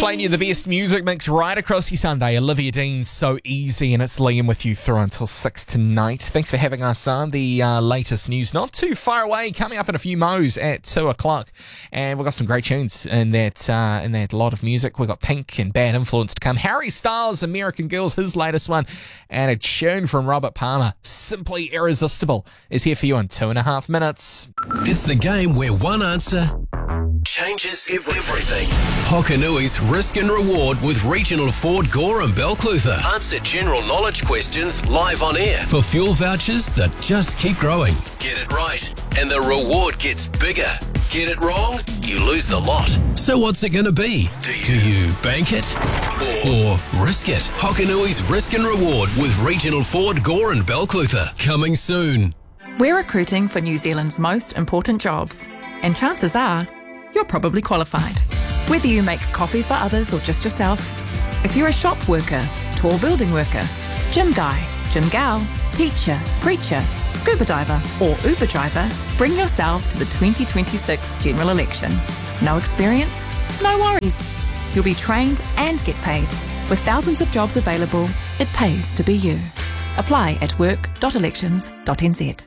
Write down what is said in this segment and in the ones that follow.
Playing you the best music mix right across your Sunday. Olivia Dean, So Easy, and it's Liam with you through until 6 tonight. Thanks for having us on. The latest news not too far away, coming up in a few mo's at 2 o'clock. And we've got some great tunes in that lot of music. We've got Pink and Bad Influence to come. Harry Styles, American Girls, his latest one. And a tune from Robert Palmer, Simply Irresistible, is here for you in 2.5 minutes. It's the game where one answer changes everything. Hokanui's Risk and Reward with Regional Ford Gore and Belclutha. Answer general knowledge questions live on air for fuel vouchers that just keep growing. Get it right and the reward gets bigger. Get it wrong, you lose the lot. So what's it going to be? Do you bank it or risk it? Hokanui's Risk and Reward with Regional Ford Gore and Belclutha. Coming soon. We're recruiting for New Zealand's most important jobs, and chances are you're probably qualified. Whether you make coffee for others or just yourself, if you're a shop worker, tall building worker, gym guy, gym gal, teacher, preacher, scuba diver or Uber driver, bring yourself to the 2026 general election. No experience? No worries. You'll be trained and get paid. With thousands of jobs available, it pays to be you. Apply at work.elections.nz.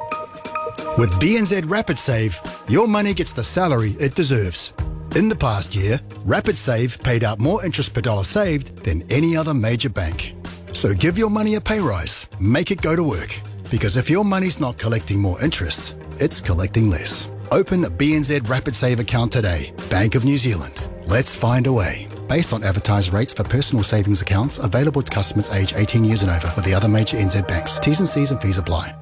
With BNZ Rapid Save, your money gets the salary it deserves. In the past year, Rapid Save paid out more interest per dollar saved than any other major bank. So give your money a pay rise, make it go to work. Because if your money's not collecting more interest, it's collecting less. Open a BNZ Rapid Save account today. Bank of New Zealand. Let's find a way. Based on advertised rates for personal savings accounts available to customers aged 18 years and over with the other major NZ banks. T's and C's and fees apply.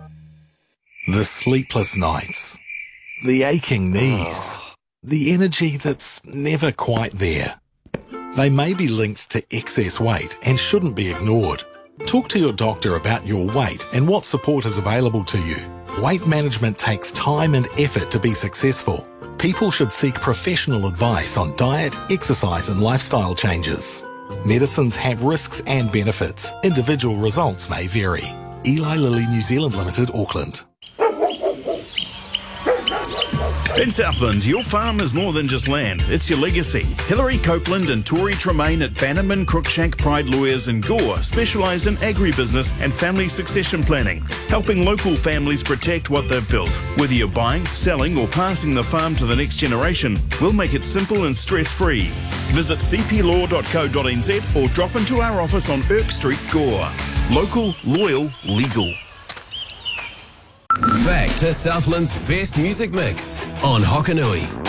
The sleepless nights, the aching knees, the energy that's never quite there. They may be linked to excess weight and shouldn't be ignored. Talk to your doctor about your weight and what support is available to you. Weight management takes time and effort to be successful. People should seek professional advice on diet, exercise and lifestyle changes. Medicines have risks and benefits. Individual results may vary. Eli Lilly New Zealand Limited, Auckland. In Southland, your farm is more than just land, it's your legacy. Hilary Copeland and Tori Tremaine at Bannerman Cruikshank Pride Lawyers in Gore specialise in agribusiness and family succession planning, helping local families protect what they've built. Whether you're buying, selling or passing the farm to the next generation, we'll make it simple and stress-free. Visit cplaw.co.nz or drop into our office on Irk Street, Gore. Local, loyal, legal. Back to Southland's best music mix on Hokanui.